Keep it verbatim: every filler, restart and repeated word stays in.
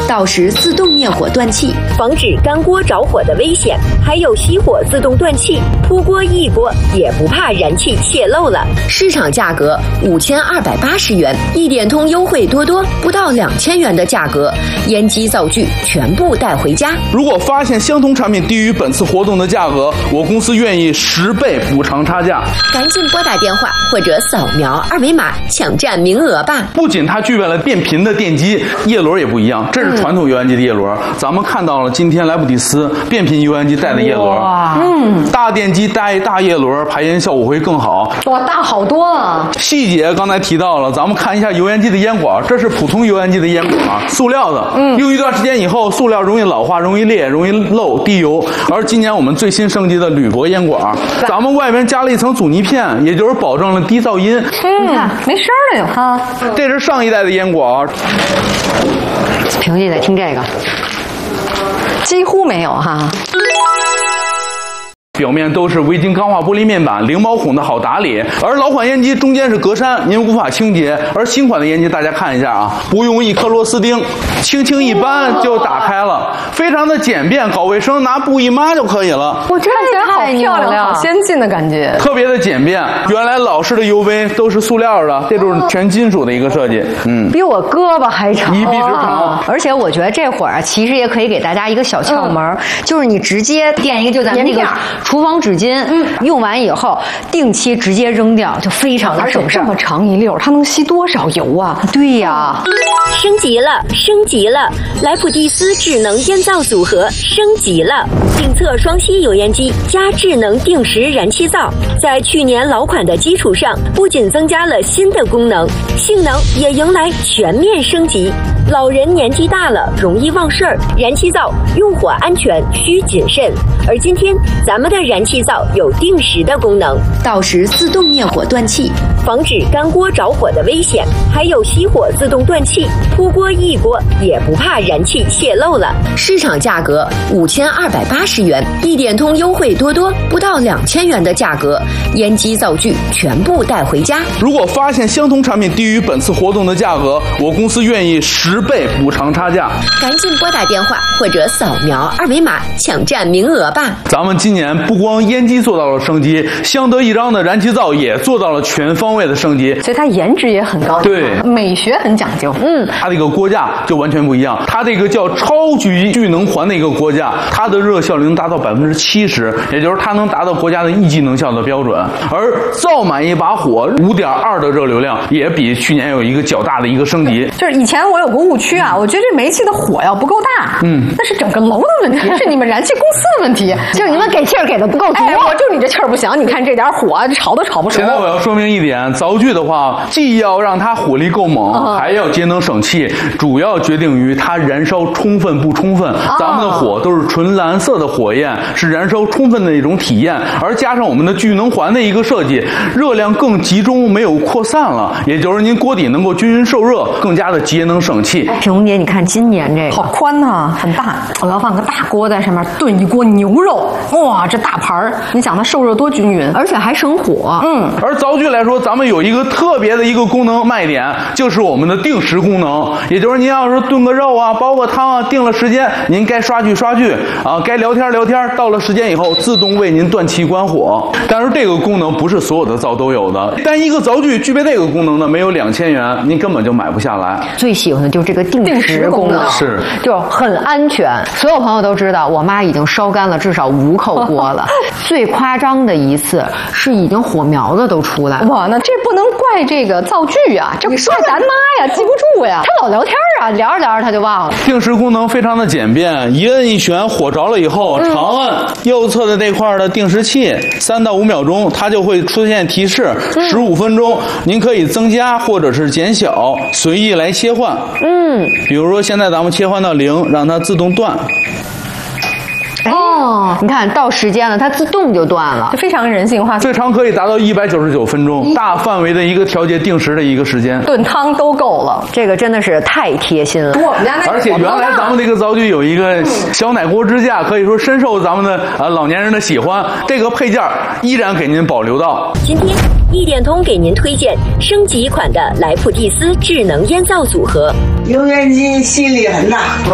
到时自动灭火断气， 防止干锅着火的危险。还有熄火自动断气，扑锅一锅也不怕燃气泄漏了。 市场价格五千二百八十元，一点通优惠多多，不到两千元的价格，烟机灶具全部带回家。 如果发现相同产品低于本次活动的价格，我公司愿意十倍补偿差价。 赶紧拨打电话或者扫描二维码抢占名额吧！ 不仅它具备了变频的电机，叶轮也不一样，这是传统油烟机的叶轮，嗯、咱们看到了今天莱普蒂斯变频油烟机带的叶轮，嗯，大电机带大叶轮，排烟效果会更好。 哇，大好多啊！ 细节刚才提到了，咱们看一下油烟机的烟管，这是普通油烟机的烟管，塑料的，嗯，用一段时间以后，塑料容易老化、容易裂、容易漏、滴油。而今年我们最新升级的铝箔烟管，咱们外面加了一层阻尼片，也就是保证了低噪音。 嗯，你看没声了有哈。 这是上一代的烟管， 平时得听这个，几乎没有哈。 表面都是微晶钢化玻璃面板，零毛孔的好打理。而老款烟机中间是格栅，您无法清洁。而新款的烟机大家看一下啊，不用一颗螺丝钉，轻轻一扳就打开了，非常的简便，搞卫生拿布一抹就可以了。 我这看起来好漂亮，好先进的感觉， 特别的简便。原来老式的 U V 都是塑料的，这种全金属的一个设计，嗯， 比我胳膊还长， 一臂之长。 而且我觉得这会儿啊，其实也可以给大家一个小窍门，嗯、就是你直接垫一个，就咱们那个厨房纸巾，嗯，用完以后定期直接扔掉，就非常的省事。这么长一溜，它能吸多少油啊？对呀， 升级了，升级了！莱普蒂斯智能烟灶组合升级了，定侧双吸油烟机加智能定时燃气灶，在去年老款的基础上，不仅增加了新的功能，性能也迎来全面升级。老人年纪大了，容易忘事儿，燃气灶用火安全需谨慎。而今天咱们的燃气灶有定时的功能， 到时自动灭火断气， 防止干锅着火的危险。还有熄火自动断气，扑锅一锅也不怕燃气泄漏了。 市场价格五千二百八十元，一点通优惠多多，不到两千元的价格，烟机灶具全部带回家。 如果发现相同产品低于本次活动的价格，我公司愿意十倍补偿差价。 赶紧拨打电话或者扫描二维码抢占名额吧！ 咱们今年不光烟机做到了升级，相得益彰的燃气灶也做到了全方位的升级， 所以它颜值也很高， 对， 美学很讲究。嗯， 它这个锅架就完全不一样，它这个叫超级聚能环的一个锅架，它的热效率能达到百分之七十，也就是它能达到国家的一级能效的标准。而灶满一把火五点二的热流量，也比去年有一个较大的一个升级。 就是以前我有个误区啊，我觉得这煤气的火要不够大，嗯，那是整个楼的问题，是你们燃气公司的问题，就是你们给气儿给的不够足。哎，我就你这气儿不行，你看这点火炒都炒不熟。 现在我要说明一点，灶具的话，既要让它火力够猛，嗯、还要节能省气，主要决定于它燃烧充分不充分。哦、咱们的火都是纯蓝色的火焰，是燃烧充分的一种体验，而加上我们的聚能环的一个设计，热量更集中，没有扩散了，也就是您锅底能够均匀受热，更加的节能省气。 品红姐，你看今年这个好宽呐、啊，很大，我要放个大锅在上面炖一锅牛肉，哇，这大盘儿，你想它受热多均匀，而且还省火。嗯， 而灶具来说，咱们有一个特别的一个功能卖点，就是我们的定时功能，也就是您要是炖个肉啊、煲个汤啊，定了时间，您该刷剧刷剧啊，该聊天聊天，到了时间以后自动为您断气关火。但是这个功能不是所有的灶都有的，但一个灶具具备这个功能呢，没有两千元，您根本就买不下来。 最喜欢的就是这个定时功能， 是就很安全。所有朋友都知道，我妈已经烧干了至少五口锅了。最夸张的一次是已经火苗子都出来了。哇，那这不能怪这个灶具啊，这怪咱妈呀，记不住呀。她老聊天啊，聊着聊着她就忘了。 定时功能非常的简便，一摁一旋，火着了以后，长按右侧的这块的定时器，三到五秒钟，它就会出现提示，十五分钟，您可以增加或者是减小，随意来切换。嗯，比如说现在咱们切换到零，让它自动断。 哦，你看到时间了，它自动就断了，就非常人性化。 最长可以达到一百九十九分钟，大范围的一个调节定时的一个时间， 炖汤都够了。这个真的是太贴心了。我们家那而且原来咱们这个灶具有一个小奶锅支架，可以说深受咱们的呃老年人的喜欢。这个配件依然给您保留到今天。一点通给您推荐升级款的莱普蒂斯智能烟灶组合， 油烟机吸力很大。